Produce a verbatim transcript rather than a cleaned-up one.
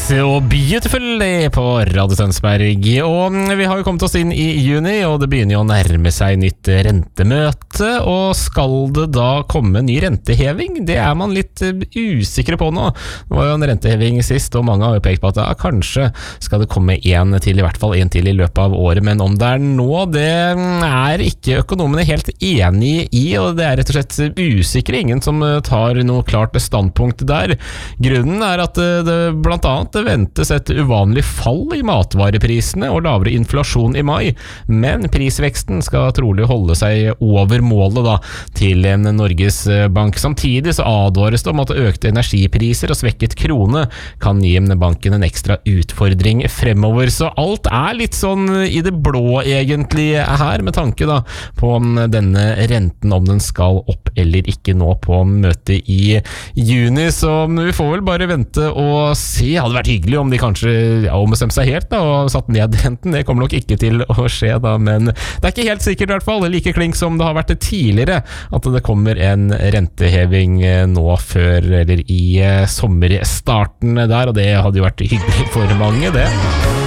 og Beautiful på Radio Tønsberg. Og vi har jo kommet oss inn i juni, og det begynner jo å nærme seg nytt rentemøte. Og skal det da komme ny renteheving? Det er man litt usikre på nå. Det var jo en renteheving sist, og mange har jo pekt på at ja, kanskje skal det komme en til, i hvert fall en til i løpet av året. Men om det er nå, det er ikke økonomene helt enige i, og det er rett og slett usikre. Ingen som tar noe klart standpunkt der. Grunnen er at det blant annet ventes et uvanlig fall i matvareprisene og lavere inflasjon i mai, men prisveksten skal trolig holde seg over målet da, til en Norges Bank. Samtidig så advares det om at økte energipriser og svekket krone kan gi banken en ekstra utfordring fremover. Så alt er litt sånn i det blå egentlig her, med tanke da på om denne renten, om den skal opp eller ikke nå på møtet i juni. Så vi får vel bare vente og se. Det hadde vært hyggelig om de kanskje ja, ombestemte seg helt da, og satt ned renten. Det kommer nok ikke til å skje da, men det er ikke helt sikkert i hvert fall. Det er like klink som det har vært tidligere at det kommer en renteheving nå før eller i sommerstarten der, og det hadde jo vært hyggelig for mange det.